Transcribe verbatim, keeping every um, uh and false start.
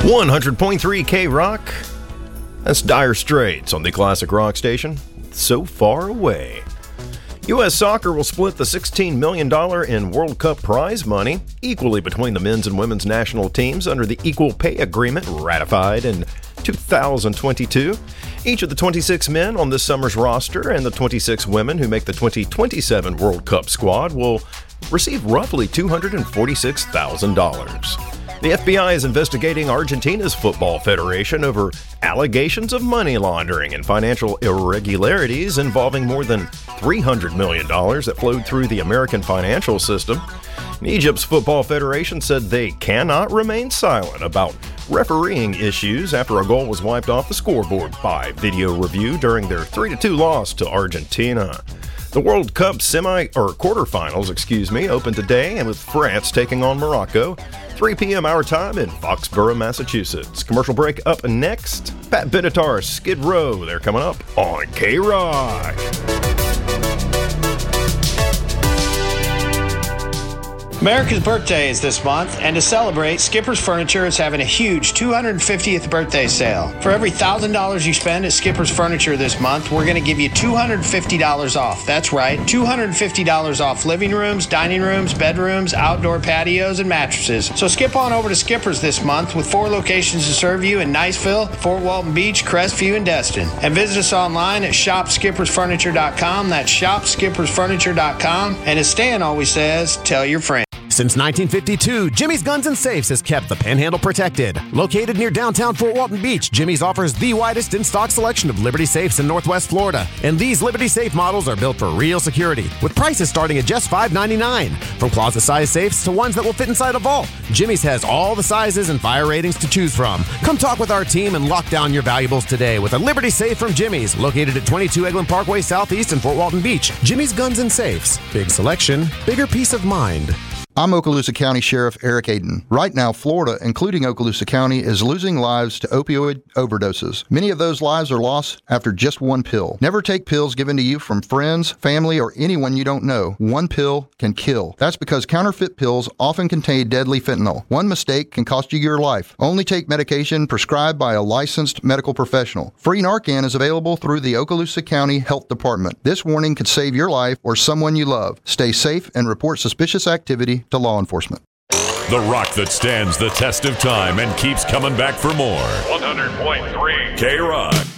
one hundred point three K-Rock. That's Dire Straits on the classic rock station. So Far Away. U S Soccer will split the sixteen million dollars in World Cup prize money equally between the men's and women's national teams under the Equal Pay Agreement ratified in two thousand twenty-two. Each of the twenty-six men on this summer's roster and the twenty-six women who make the twenty twenty-seven World Cup squad will receive roughly two hundred forty-six thousand dollars. The F B I is investigating Argentina's football federation over allegations of money laundering and financial irregularities involving more than three hundred million dollars that flowed through the American financial system. Egypt's football federation said they cannot remain silent about refereeing issues after a goal was wiped off the scoreboard by video review during their three to two loss to Argentina. The World Cup semi or quarterfinals, excuse me, open today, and with France taking on Morocco, three p.m. our time in Foxborough, Massachusetts. Commercial break up next. Pat Benatar, Skid Row, they're coming up on K-Rock. America's birthday is this month, and to celebrate, Skipper's Furniture is having a huge two hundred fiftieth birthday sale. For every one thousand dollars you spend at Skipper's Furniture this month, we're going to give you two hundred fifty dollars off. That's right, two hundred fifty dollars off living rooms, dining rooms, bedrooms, outdoor patios, and mattresses. So skip on over to Skipper's this month with four locations to serve you in Niceville, Fort Walton Beach, Crestview, and Destin. And visit us online at shop skippers furniture dot com. That's shop skippers furniture dot com. And as Stan always says, tell your friends. Since nineteen fifty-two, Jimmy's Guns and Safes has kept the Panhandle protected. Located near downtown Fort Walton Beach, Jimmy's offers the widest in-stock selection of Liberty Safes in Northwest Florida. And these Liberty Safe models are built for real security, with prices starting at just five ninety-nine. From closet-size safes to ones that will fit inside a vault, Jimmy's has all the sizes and fire ratings to choose from. Come talk with our team and lock down your valuables today with a Liberty Safe from Jimmy's, located at twenty-two Eglin Parkway Southeast in Fort Walton Beach. Jimmy's Guns and Safes. Big selection, bigger peace of mind. I'm Okaloosa County Sheriff Eric Aiden. Right now, Florida, including Okaloosa County, is losing lives to opioid overdoses. Many of those lives are lost after just one pill. Never take pills given to you from friends, family, or anyone you don't know. One pill can kill. That's because counterfeit pills often contain deadly fentanyl. One mistake can cost you your life. Only take medication prescribed by a licensed medical professional. Free Narcan is available through the Okaloosa County Health Department. This warning could save your life or someone you love. Stay safe and report suspicious activity to law enforcement. The rock that stands the test of time and keeps coming back for more. one hundred point three K-Rock.